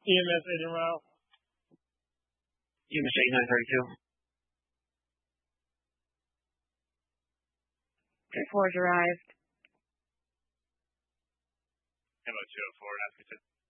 EMS 80 mile. EMS 8932. Okay, 4's arrived. Ammo 204,